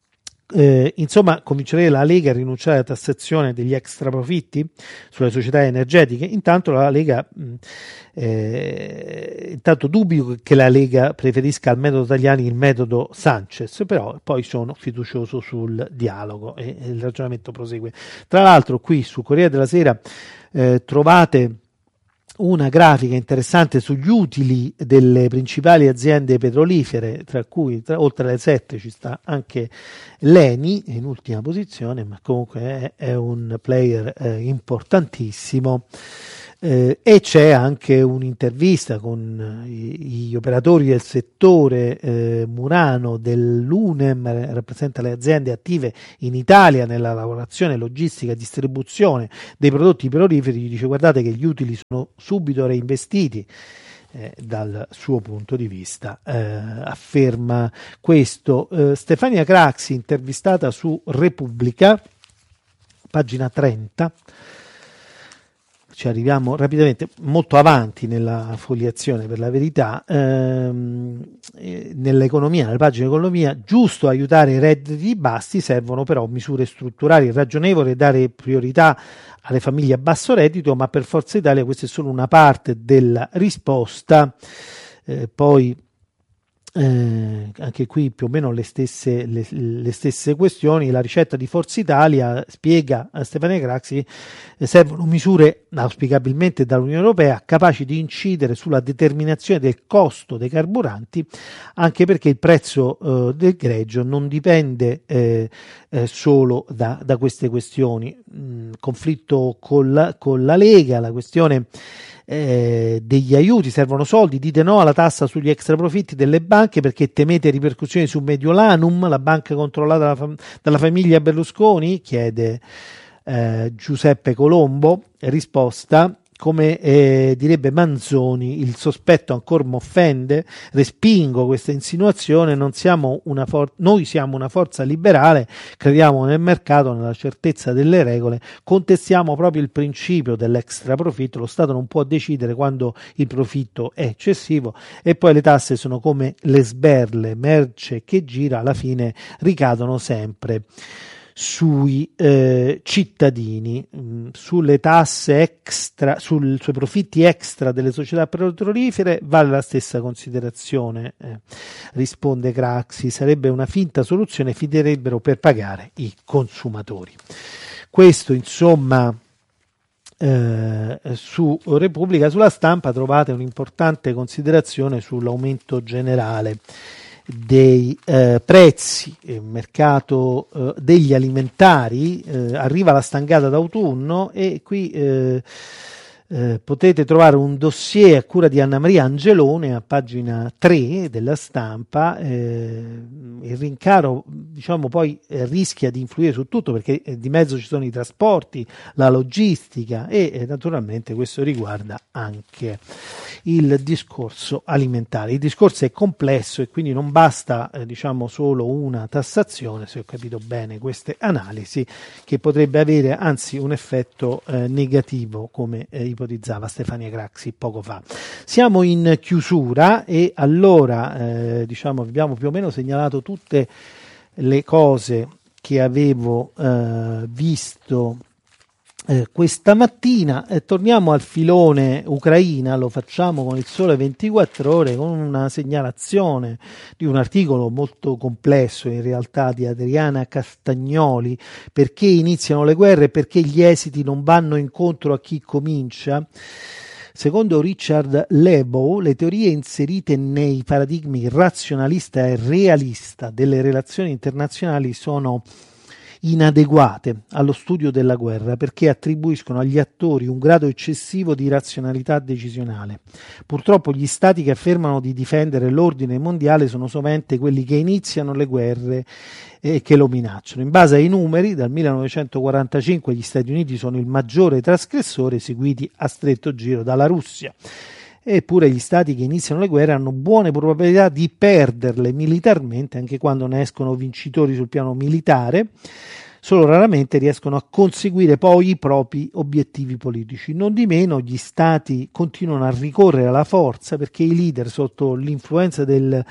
Eh, insomma, convincerei la Lega a rinunciare alla tassazione degli extra profitti sulle società energetiche. Intanto la Lega mh, eh, intanto dubito che la Lega preferisca al metodo Tajani il metodo Sanchez, però poi sono fiducioso sul dialogo e, e il ragionamento prosegue. Tra l'altro qui su Corriere della Sera eh, trovate una grafica interessante sugli utili delle principali aziende petrolifere, tra cui tra, oltre alle sette ci sta anche l'Eni in ultima posizione, ma comunque è, è un player eh, importantissimo. Eh, e c'è anche un'intervista con gli operatori del settore. eh, Murano dell'U N E M rappresenta le aziende attive in Italia nella lavorazione, logistica e distribuzione dei prodotti petroliferi. Dice: guardate che gli utili sono subito reinvestiti. Eh, dal suo punto di vista eh, afferma questo. eh, Stefania Craxi, intervistata su Repubblica, pagina trenta. Ci arriviamo rapidamente, molto avanti nella fogliazione per la verità. ehm, eh, nell'economia, nella pagina economia: giusto aiutare i redditi bassi, servono però misure strutturali ragionevoli e dare priorità alle famiglie a basso reddito, ma per Forza Italia questa è solo una parte della risposta. Eh, poi Eh, anche qui più o meno le stesse, le, le stesse questioni. La ricetta di Forza Italia, spiega a Stefania Craxi, eh, servono misure auspicabilmente dall'Unione Europea capaci di incidere sulla determinazione del costo dei carburanti, anche perché il prezzo eh, del greggio non dipende eh, eh, solo da, da queste questioni. Mm, conflitto con la, con la Lega, la questione Eh, degli aiuti, servono soldi, dite no alla tassa sugli extra profitti delle banche perché temete ripercussioni su Mediolanum, la banca controllata dalla, fam- dalla famiglia Berlusconi, chiede eh, Giuseppe Colombo. Risposta: come eh, direbbe Manzoni, il sospetto ancora m'offende, respingo questa insinuazione, non siamo una for- noi siamo una forza liberale, crediamo nel mercato, nella certezza delle regole, contestiamo proprio il principio dell'extra profitto, lo Stato non può decidere quando il profitto è eccessivo, e poi le tasse sono come le sberle, merce che gira, alla fine ricadono sempre sui eh, cittadini. mh, sulle tasse extra, sul, sui profitti extra delle società petrolifere vale la stessa considerazione, eh, risponde Craxi, sarebbe una finta soluzione, finirebbero per pagare i consumatori. Questo insomma eh, su Repubblica. Sulla Stampa trovate un'importante considerazione sull'aumento generale dei eh, prezzi, il mercato eh, degli alimentari. eh, arriva la stangata d'autunno e qui eh, eh, potete trovare un dossier a cura di Anna Maria Angelone a pagina tre della Stampa. eh, il rincaro, diciamo, poi eh, rischia di influire su tutto perché eh, di mezzo ci sono i trasporti, la logistica e eh, naturalmente questo riguarda anche il discorso alimentare. Il discorso è complesso e quindi non basta eh, diciamo solo una tassazione, se ho capito bene queste analisi, che potrebbe avere anzi un effetto eh, negativo, come eh, ipotizzava Stefania Craxi poco fa. Siamo in chiusura e allora eh, diciamo abbiamo più o meno segnalato tutte le cose che avevo eh, visto Eh, questa mattina. Eh, torniamo al filone Ucraina, lo facciamo con il Sole ventiquattro Ore, con una segnalazione di un articolo molto complesso in realtà di Adriana Castagnoli: perché iniziano le guerre, perché gli esiti non vanno incontro a chi comincia. Secondo Richard Lebow, le teorie inserite nei paradigmi razionalista e realista delle relazioni internazionali sono inadeguate allo studio della guerra perché attribuiscono agli attori un grado eccessivo di razionalità decisionale. Purtroppo gli stati che affermano di difendere l'ordine mondiale sono sovente quelli che iniziano le guerre e che lo minacciano. In base ai numeri, dal millenovecentoquarantacinque gli Stati Uniti sono il maggiore trasgressore, seguiti a stretto giro dalla Russia. Eppure gli stati che iniziano le guerre hanno buone probabilità di perderle militarmente, anche quando ne escono vincitori sul piano militare. Solo raramente riescono a conseguire poi i propri obiettivi politici. Non di meno gli stati continuano a ricorrere alla forza perché i leader, sotto l'influenza del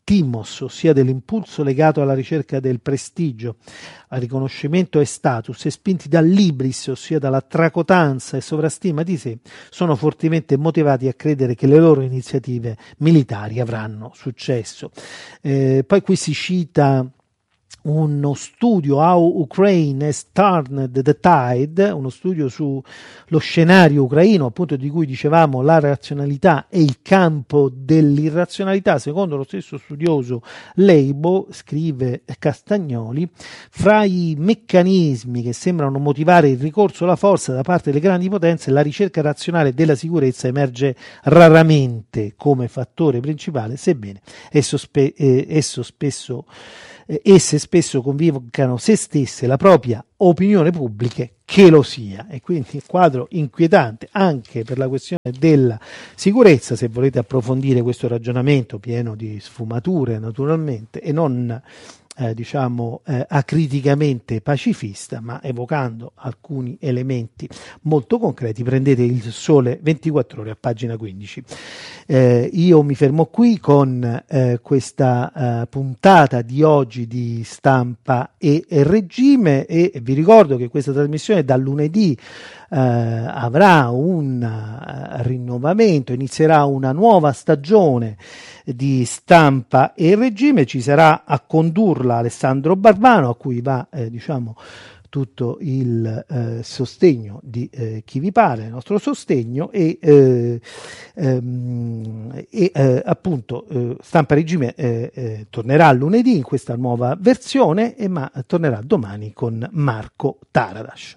timos, ossia dell'impulso legato alla ricerca del prestigio, al riconoscimento e status, e spinti dall'ibris, ossia dalla tracotanza e sovrastima di sé, sono fortemente motivati a credere che le loro iniziative militari avranno successo. Eh, poi qui si cita uno studio, How Ukraine Has Turned the Tide, uno studio sullo scenario ucraino, appunto, di cui dicevamo la razionalità e il campo dell'irrazionalità. Secondo lo stesso studioso Leibo, scrive Castagnoli, fra i meccanismi che sembrano motivare il ricorso alla forza da parte delle grandi potenze, la ricerca razionale della sicurezza emerge raramente come fattore principale, sebbene esso, spe- eh, esso spesso esse spesso convocano se stesse, la propria opinione pubblica che lo sia. E quindi il quadro inquietante anche per la questione della sicurezza. Se volete approfondire questo ragionamento pieno di sfumature naturalmente, e non eh, diciamo eh, acriticamente pacifista, ma evocando alcuni elementi molto concreti, prendete il Sole ventiquattro Ore a pagina quindici. Eh, io mi fermo qui con eh, questa eh, puntata di oggi di Stampa e, e Regime, e vi ricordo che questa trasmissione da lunedì eh, avrà un uh, rinnovamento, inizierà una nuova stagione di Stampa e Regime. Ci sarà a condurla Alessandro Barbano, a cui va eh, diciamo tutto il eh, sostegno di eh, chi vi pare, il nostro sostegno, e, eh, ehm, e eh, appunto eh, Stampa Regime eh, eh, tornerà lunedì in questa nuova versione, e ma tornerà domani con Marco Taradas.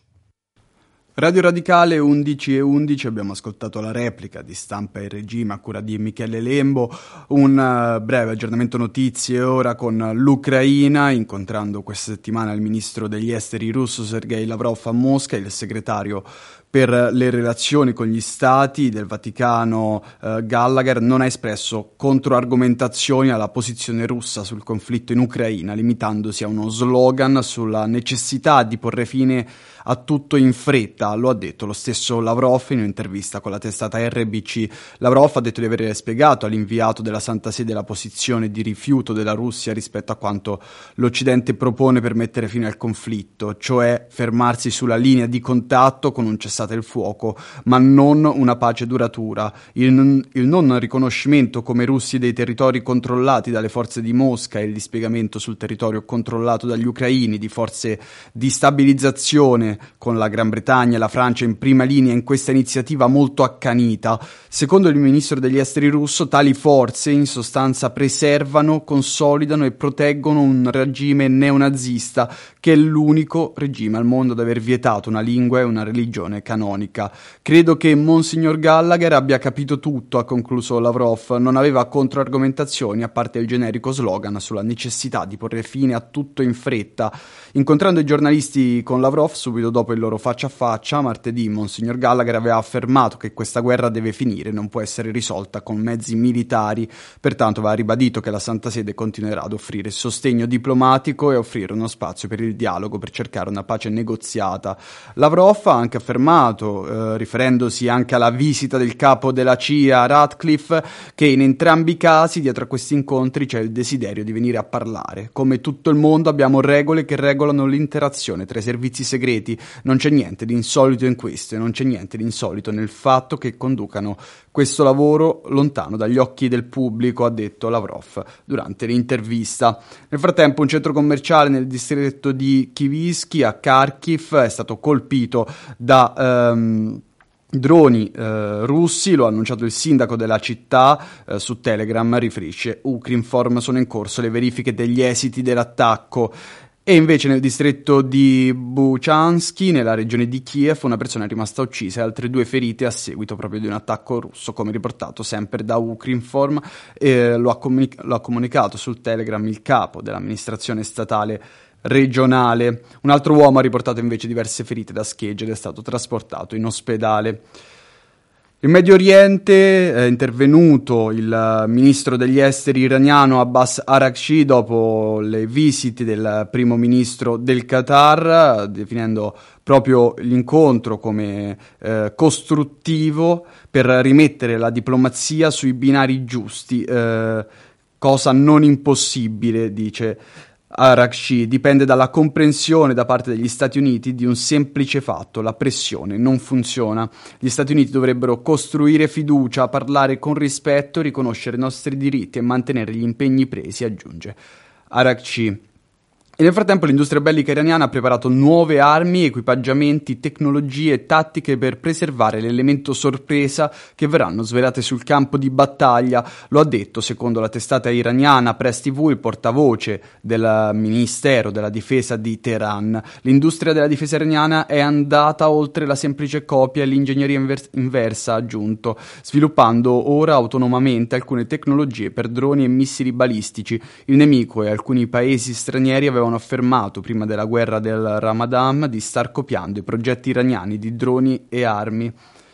Radio Radicale undici e undici, abbiamo ascoltato la replica di Stampa e Regime a cura di Michele Lembo, un uh, breve aggiornamento notizie ora con l'Ucraina, incontrando questa settimana il ministro degli esteri russo Sergei Lavrov a Mosca, il segretario per le relazioni con gli stati del Vaticano eh, Gallagher non ha espresso controargomentazioni alla posizione russa sul conflitto in Ucraina, limitandosi a uno slogan sulla necessità di porre fine a tutto in fretta. Lo ha detto lo stesso Lavrov in un'intervista con la testata R B C. Lavrov ha detto di aver spiegato all'inviato della Santa Sede la posizione di rifiuto della Russia rispetto a quanto l'Occidente propone per mettere fine al conflitto, cioè fermarsi sulla linea di contatto con un cessate il fuoco, ma non una pace duratura. Il, il non riconoscimento come russi dei territori controllati dalle forze di Mosca e il dispiegamento sul territorio controllato dagli ucraini di forze di stabilizzazione, con la Gran Bretagna e la Francia in prima linea in questa iniziativa molto accanita. Secondo il ministro degli esteri russo, tali forze in sostanza preservano, consolidano e proteggono un regime neonazista che è l'unico regime al mondo ad aver vietato una lingua e una religione canonica. Credo che Monsignor Gallagher abbia capito tutto, ha concluso Lavrov. Non aveva controargomentazioni a parte il generico slogan sulla necessità di porre fine a tutto in fretta. Incontrando i giornalisti con Lavrov subito dopo il loro faccia a faccia, martedì, Monsignor Gallagher aveva affermato che questa guerra deve finire, non può essere risolta con mezzi militari. Pertanto aveva ribadito che la Santa Sede continuerà ad offrire sostegno diplomatico e offrire uno spazio per il dialogo per cercare una pace negoziata. Lavrov ha anche affermato, eh, riferendosi anche alla visita del capo della C I A Ratcliffe, che in entrambi i casi dietro a questi incontri c'è il desiderio di venire a parlare. Come tutto il mondo abbiamo regole che regolano l'interazione tra i servizi segreti. Non c'è niente di insolito in questo e non c'è niente di insolito nel fatto che conducano questo lavoro lontano dagli occhi del pubblico, ha detto Lavrov durante l'intervista. Nel frattempo un centro commerciale nel distretto di Kivivsky a Kharkiv è stato colpito da um, droni eh, russi, lo ha annunciato il sindaco della città eh, su Telegram, riferisce Ukrinform. Sono in corso le verifiche degli esiti dell'attacco. E invece nel distretto di Buchansky, nella regione di Kiev, una persona è rimasta uccisa e altre due ferite a seguito proprio di un attacco russo, come riportato sempre da Ukrinform. Eh, lo, ha comunica- lo ha comunicato sul Telegram il capo dell'amministrazione statale regionale. Un altro uomo ha riportato invece diverse ferite da schegge ed è stato trasportato in ospedale. In Medio Oriente è intervenuto il ministro degli esteri iraniano Abbas Araghchi dopo le visite del primo ministro del Qatar, definendo proprio l'incontro come eh, costruttivo per rimettere la diplomazia sui binari giusti. Eh, cosa non impossibile, dice Araghchi, dipende dalla comprensione da parte degli Stati Uniti di un semplice fatto: la pressione non funziona. Gli Stati Uniti dovrebbero costruire fiducia, parlare con rispetto, riconoscere i nostri diritti e mantenere gli impegni presi, aggiunge Araghchi. E nel frattempo l'industria bellica iraniana ha preparato nuove armi, equipaggiamenti, tecnologie e tattiche per preservare l'elemento sorpresa che verranno svelate sul campo di battaglia. Lo ha detto, secondo la testata iraniana Press T V, il portavoce del Ministero della Difesa di Teheran. L'industria della difesa iraniana è andata oltre la semplice copia e l'ingegneria inver- inversa, ha aggiunto, sviluppando ora autonomamente alcune tecnologie per droni e missili balistici. Il nemico e alcuni paesi stranieri avevano affermato prima della guerra del Ramadan di star copiando i progetti iraniani di droni e armi.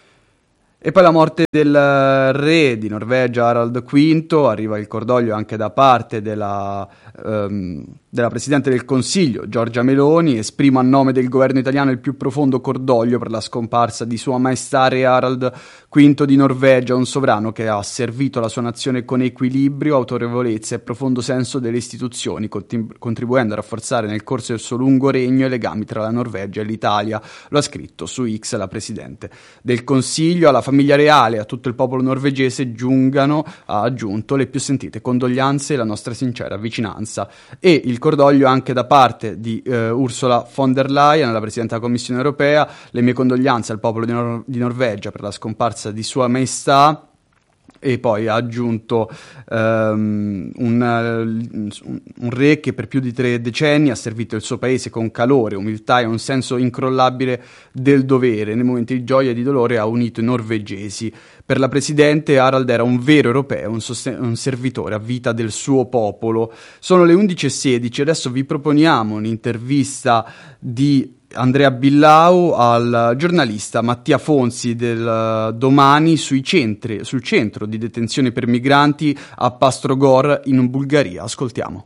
E poi la morte del re di Norvegia Harald quinto, arriva il cordoglio anche da parte della, ehm, della Presidente del Consiglio Giorgia Meloni. Esprimo a nome del governo italiano il più profondo cordoglio per la scomparsa di Sua Maestà Re Harald quinto di Norvegia, un sovrano che ha servito la sua nazione con equilibrio, autorevolezza e profondo senso delle istituzioni, contribuendo a rafforzare nel corso del suo lungo regno i legami tra la Norvegia e l'Italia. Lo ha scritto su X la Presidente del Consiglio. Alla famiglia reale e a tutto il popolo norvegese giungano, ha aggiunto, le più sentite condoglianze e la nostra sincera vicinanza. E il cordoglio anche da parte di eh, Ursula von der Leyen, la Presidente della Commissione Europea. Le mie condoglianze al popolo di, Nor- di Norvegia per la scomparsa di Sua Maestà. E poi ha aggiunto um, un, un, un re che per più di tre decenni ha servito il suo paese con calore, umiltà e un senso incrollabile del dovere. Nei momenti di gioia e di dolore ha unito i norvegesi. Per la Presidente Harald era un vero europeo, un, sosten- un servitore a vita del suo popolo. Sono le undici e sedici, adesso vi proponiamo un'intervista di Andrea Billau al giornalista Mattia Fonzi del Domani sui centri, sul centro di detenzione per migranti a Pastrogor in Bulgaria. Ascoltiamo.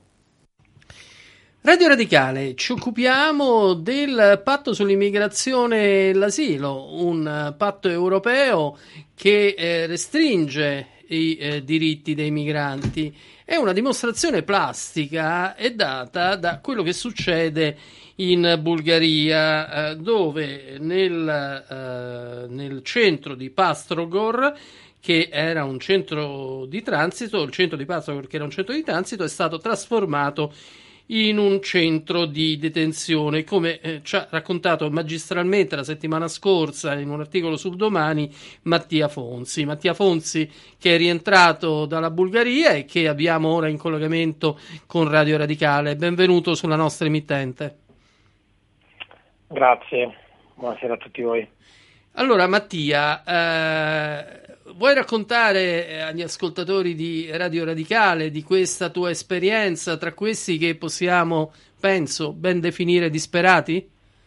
Radio Radicale, ci occupiamo del patto sull'immigrazione e l'asilo, un patto europeo che eh, restringe i eh, diritti dei migranti. È una dimostrazione plastica, è data da quello che succede in Bulgaria, eh, dove nel, eh, nel centro di Pastrogor, che era un centro di transito, il centro di Pastrogor che era un centro di transito, è stato trasformato in un centro di detenzione, come eh, ci ha raccontato magistralmente la settimana scorsa in un articolo sul Domani Mattia Fonzi. Mattia Fonzi, che è rientrato dalla Bulgaria e che abbiamo ora in collegamento con Radio Radicale. Benvenuto sulla nostra emittente. Grazie, buonasera a tutti voi. Allora Mattia, eh, vuoi raccontare agli ascoltatori di Radio Radicale di questa tua esperienza tra questi che possiamo, penso, ben definire disperati?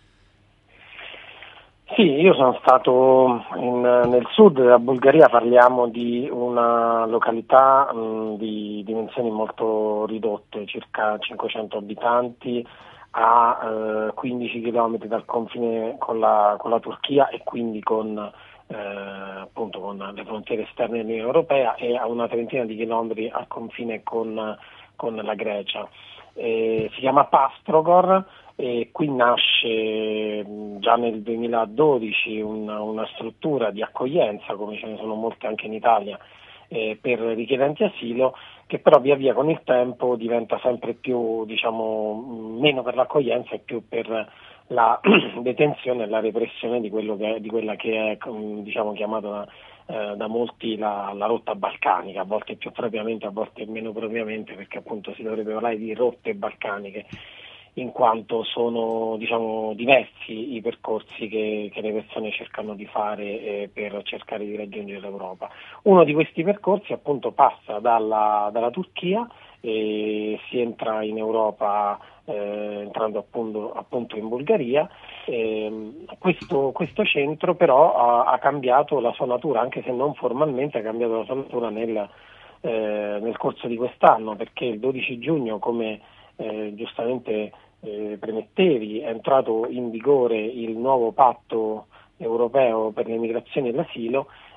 Sì, io sono stato in, nel sud della Bulgaria, parliamo di una località mh, di dimensioni molto ridotte, circa cinquecento abitanti, a eh, quindici chilometri dal confine con la, con la Turchia e quindi con, eh, appunto con le frontiere esterne dell'Unione Europea, e a una trentina di chilometri al confine con, con la Grecia. Eh, si chiama Pastrogor e qui nasce già nel duemiladodici una, una struttura di accoglienza, come ce ne sono molte anche in Italia, eh, per richiedenti asilo, che però via via con il tempo diventa sempre più, diciamo, meno per l'accoglienza e più per la detenzione e la repressione di quello che è, di quella che è, diciamo, chiamata da, eh, da molti la, la rotta balcanica, a volte più propriamente, a volte meno propriamente, perché appunto si dovrebbe parlare di rotte balcaniche, in quanto sono, diciamo, diversi i percorsi che, che le persone cercano di fare eh, per cercare di raggiungere l'Europa. Uno di questi percorsi appunto passa dalla, dalla Turchia e si entra in Europa eh, entrando appunto, appunto in Bulgaria. Eh, questo, questo centro però ha, ha cambiato la sua natura, anche se non formalmente ha cambiato la sua natura nel, eh, nel corso di quest'anno, perché il dodici giugno, come eh, giustamente Eh, premettevi, è entrato in vigore il nuovo patto europeo per le migrazioni e l'asilo,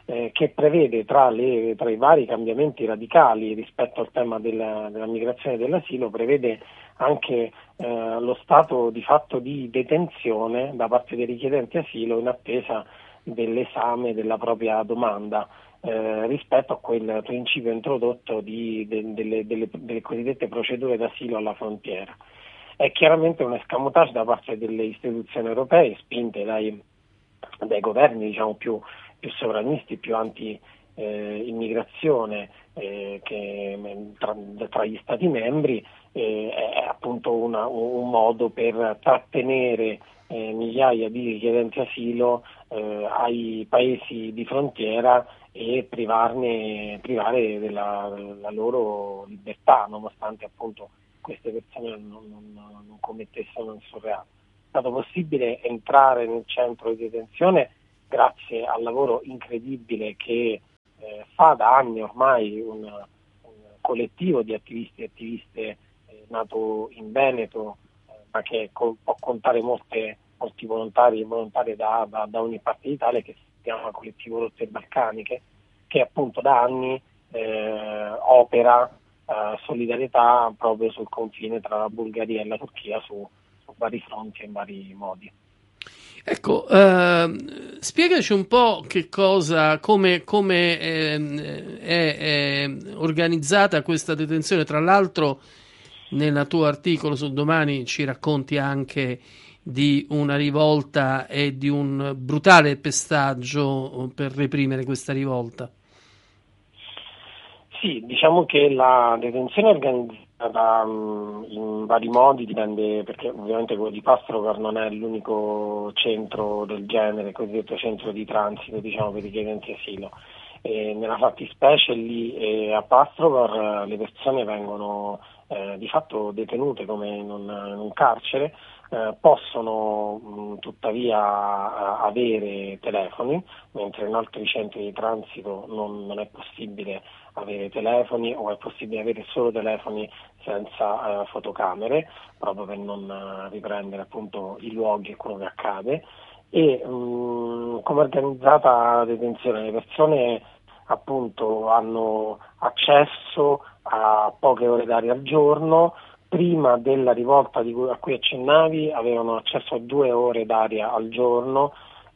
eh, che prevede tra, le, tra i vari cambiamenti radicali rispetto al tema della, della migrazione e dell'asilo, prevede anche eh, lo stato di fatto di detenzione da parte dei richiedenti asilo in attesa dell'esame della propria domanda, eh, rispetto a quel principio introdotto di, de, delle, delle, delle cosiddette procedure d'asilo alla frontiera. È chiaramente un escamotage da parte delle istituzioni europee, spinte dai, dai governi diciamo più, più sovranisti, più anti-immigrazione eh, che tra, tra gli Stati membri, eh, è appunto una, un modo per trattenere eh, migliaia di richiedenti asilo eh, ai paesi di frontiera e privarne, privare della, della loro libertà, nonostante appunto queste persone non, non, non commettessero nessun reato. È stato possibile entrare nel centro di detenzione grazie al lavoro incredibile che eh, fa da anni ormai un, un collettivo di attivisti e attiviste eh, nato in Veneto, eh, ma che co- può contare molte, molti volontari e volontarie da, da, da ogni parte d'Italia, che si chiama Collettivo Rotte Balcaniche, che appunto da anni eh, opera Uh, solidarietà proprio sul confine tra la Bulgaria e la Turchia su, su vari fronti e in vari modi. Ecco, uh, spiegaci un po' che cosa, come, come eh, è, è organizzata questa detenzione. Tra l'altro nel tuo articolo su Domani ci racconti anche di una rivolta e di un brutale pestaggio per reprimere questa rivolta. Sì, diciamo che la detenzione è organizzata um, in vari modi, dipende, perché ovviamente quello di Pastropor non è l'unico centro del genere, cosiddetto centro di transito, diciamo, per i richiedenti asilo. E nella fattispecie lì eh, a Pastropor le persone vengono eh, di fatto detenute come in un, in un carcere, eh, possono mh, tuttavia a, avere telefoni, mentre in altri centri di transito non, non è possibile avere telefoni, o è possibile avere solo telefoni senza eh, fotocamere, proprio per non eh, riprendere appunto i luoghi e quello che accade. E mh, come è organizzata la detenzione? Le persone appunto hanno accesso a poche ore d'aria al giorno. Prima della rivolta di cui, a cui accennavi, avevano accesso a due ore d'aria al giorno,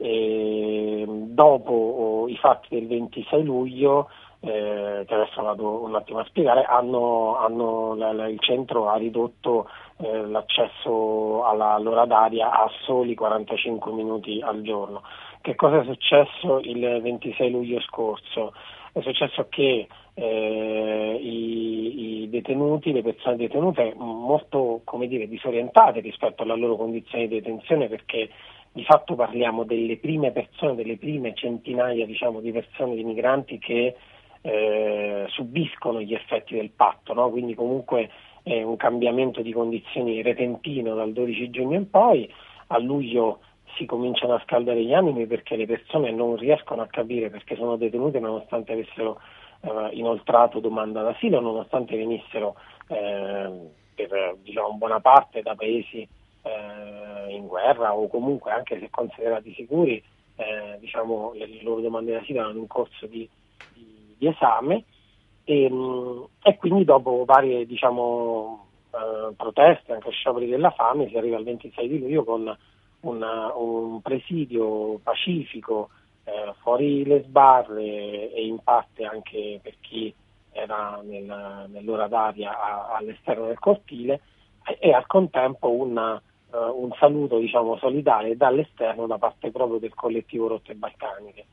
e dopo oh, i fatti del ventisei luglio, eh, che adesso vado un attimo a spiegare, hanno, hanno la, la, il centro ha ridotto eh, l'accesso alla, all'ora d'aria a soli quarantacinque minuti al giorno. Che cosa è successo il ventisei luglio scorso? È successo che eh, i, i detenuti, le persone detenute, molto, come dire, disorientate rispetto alla loro condizione di detenzione, perché di fatto parliamo delle prime persone, delle prime centinaia, diciamo, di persone, di migranti che eh, subiscono gli effetti del patto, no? Quindi comunque è un cambiamento di condizioni repentino dal dodici giugno in poi. A luglio si cominciano a scaldare gli animi perché le persone non riescono a capire perché sono detenute nonostante avessero eh, inoltrato domanda d'asilo, nonostante venissero eh, per diciamo buona parte da paesi eh, in guerra, o comunque, anche se considerati sicuri, eh, diciamo le, le loro domande d'asilo erano in corso di, di, di esame, e, mh, e quindi dopo varie diciamo eh, proteste, anche scioperi della fame, si arriva al ventisei di luglio con Una, un presidio pacifico eh, fuori le sbarre, e in parte anche per chi era nel, nell'ora d'aria a, all'esterno del cortile, e, e al contempo una, uh, un saluto diciamo solidale dall'esterno da parte proprio del collettivo Rotte Balcaniche.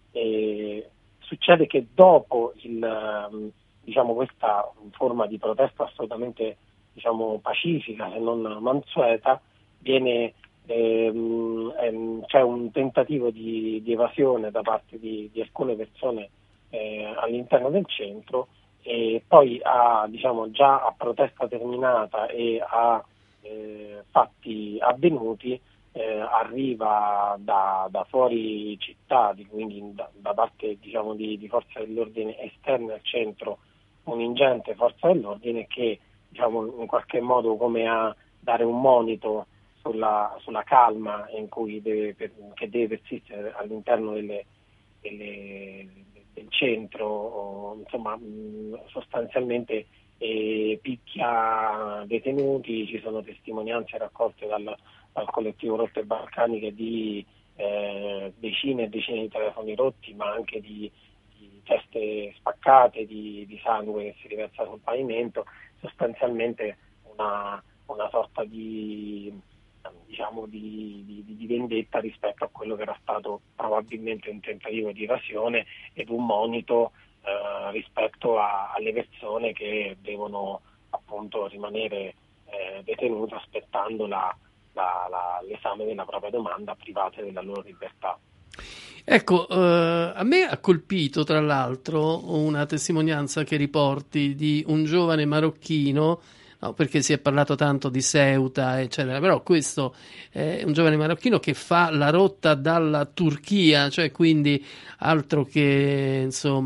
E succede che dopo il, diciamo, questa forma di protesta assolutamente diciamo pacifica, se non mansueta, viene Ehm, ehm, c'è un tentativo di, di evasione da parte di, di alcune persone eh, all'interno del centro, e poi a, diciamo, già a protesta terminata e a eh, fatti avvenuti eh, arriva da, da fuori città, quindi da, da parte diciamo, di, di forze dell'ordine esterne al centro, un'ingente forza dell'ordine che diciamo, in qualche modo, come a dare un monito Sulla, sulla calma in cui deve, per, che deve persistere all'interno delle, delle, del centro, o, insomma mh, sostanzialmente eh, picchia detenuti. Ci sono testimonianze raccolte dal, dal collettivo Rotte Balcaniche di eh, decine e decine di telefoni rotti, ma anche di, di teste spaccate, di, di sangue che si riversa sul pavimento, sostanzialmente una, una sorta di, diciamo, di, di, di vendetta rispetto a quello che era stato probabilmente un tentativo di evasione ed un monito eh, rispetto a, alle persone che devono appunto rimanere eh, detenute aspettando la, la, la, l'esame della propria domanda, private della loro libertà. Ecco, eh, a me ha colpito tra l'altro una testimonianza che riporti di un giovane marocchino, no, perché si è parlato tanto di Ceuta, eccetera, però questo è un giovane marocchino che fa la rotta dalla Turchia, cioè quindi altro che insomma